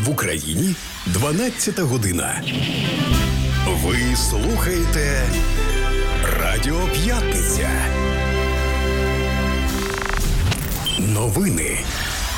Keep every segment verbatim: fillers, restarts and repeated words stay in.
В Україні дванадцята година. Ви слухаєте Радіо П'ятниця. Новини.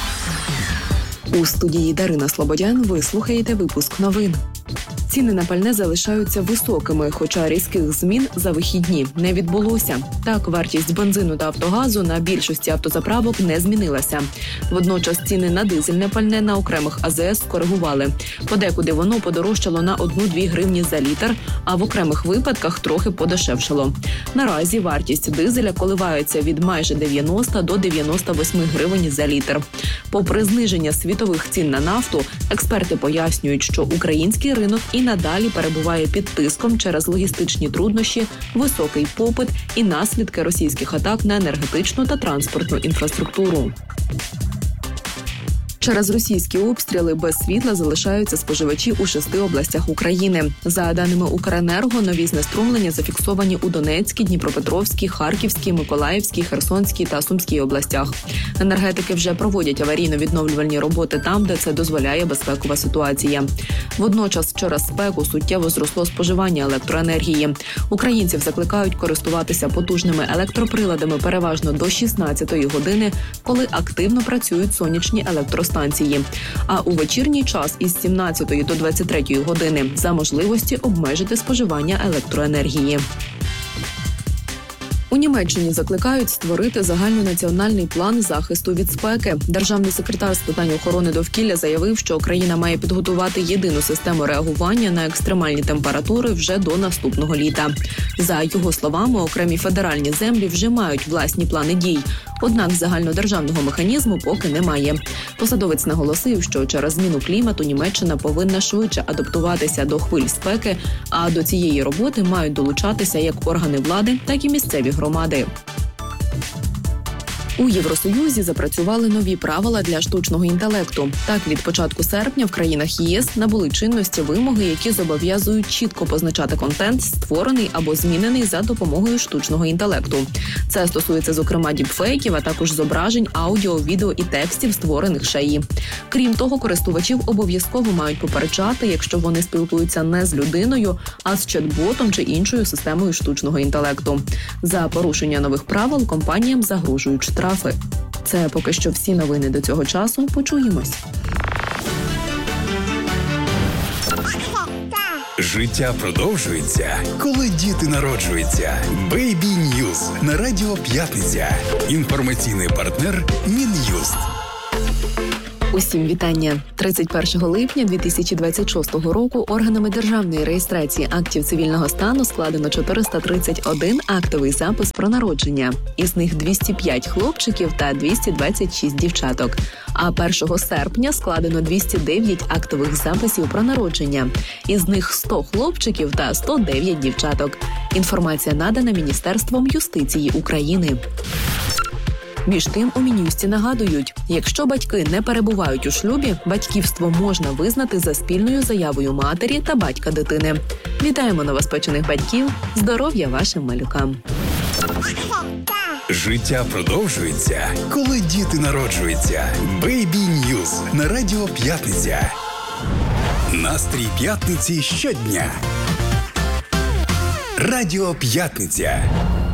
У студії Дарина Слободян ви слухаєте випуск новин. Ціни на пальне залишаються високими, хоча різких змін за вихідні не відбулося. Так, вартість бензину та автогазу на більшості автозаправок не змінилася. Водночас ціни на дизельне пальне на окремих А З С скоригували. Подекуди воно подорожчало на одну-дві гривні за літр, а в окремих випадках трохи подешевшало. Наразі вартість дизеля коливається від майже дев'яноста до дев'яноста восьми гривень за літр. Попри зниження світових цін на нафту, експерти пояснюють, що український ринок і надалі перебуває під тиском через логістичні труднощі, високий попит і наслідки російських атак на енергетичну та транспортну інфраструктуру. Через російські обстріли без світла залишаються споживачі у шести областях України. За даними Укренерго, нові знеструмлення зафіксовані у Донецькій, Дніпропетровській, Харківській, Миколаївській, Херсонській та Сумській областях. Енергетики вже проводять аварійно-відновлювальні роботи там, де це дозволяє безпекова ситуація. Водночас через спеку суттєво зросло споживання електроенергії. Українців закликають користуватися потужними електроприладами переважно до шістнадцятої години, коли активно працюють сонячні електростанції. А у вечірній час із сімнадцятої до двадцять третьої години за можливості обмежити споживання електроенергії. У Німеччині закликають створити загальнонаціональний план захисту від спеки. Державний секретар з питань охорони довкілля заявив, що країна має підготувати єдину систему реагування на екстремальні температури вже до наступного літа. За його словами, окремі федеральні землі вже мають власні плани дій. Однак загальнодержавного механізму поки немає. Посадовець наголосив, що через зміну клімату Німеччина повинна швидше адаптуватися до хвиль спеки, а до цієї роботи мають долучатися як органи влади, так і місцеві громади. У Євросоюзі запрацювали нові правила для штучного інтелекту. Так, від початку серпня в країнах Є С набули чинності вимоги, які зобов'язують чітко позначати контент, створений або змінений за допомогою штучного інтелекту. Це стосується, зокрема, діпфейків, а також зображень, аудіо, відео і текстів, створених шеї. Крім того, користувачів обов'язково мають попереджати, якщо вони спілкуються не з людиною, а з чат-ботом чи іншою системою штучного інтелекту. За порушення нових правил компаніям загрожують штрафи. Це поки що всі новини до цього часу. Почуємось. Життя продовжується, коли діти народжуються. Бейбі Ньюз на Радіо П'ятниця. Інформаційний партнер Мін'юст. Усім вітання. тридцять першого липня дві тисячі двадцять шостого року органами державної реєстрації актів цивільного стану складено чотириста тридцять один актовий запис про народження. Із них двісті п'ять хлопчиків та двісті двадцять шість дівчаток. А першого серпня складено двісті дев'ять актових записів про народження. Із них сто хлопчиків та сто дев'ять дівчаток. Інформація надана Міністерством юстиції України. Між тим, у Мін'юсті нагадують, якщо батьки не перебувають у шлюбі, батьківство можна визнати за спільною заявою матері та батька дитини. Вітаємо новоспечених батьків! Здоров'я вашим малюкам! Життя продовжується, коли діти народжуються. Бейбі Ньюз на Радіо П'ятниця. Настрій п'ятниці щодня. Радіо П'ятниця.